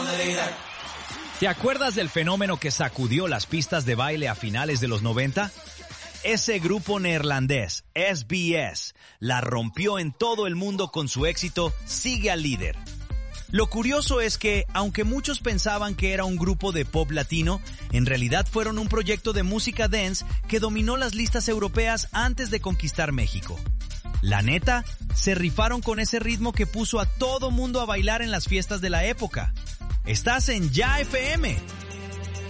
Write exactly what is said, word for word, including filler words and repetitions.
¿Te acuerdas del fenómeno que sacudió las pistas de baile a finales de los noventa? Ese grupo neerlandés, S B S, la rompió en todo el mundo con su éxito Sigue al Líder. Lo curioso es que, aunque muchos pensaban que era un grupo de pop latino, en realidad fueron un proyecto de música dance que dominó las listas europeas antes de conquistar México. La neta, se rifaron con ese ritmo que puso a todo mundo a bailar en las fiestas de la época. Estás en Ya F M.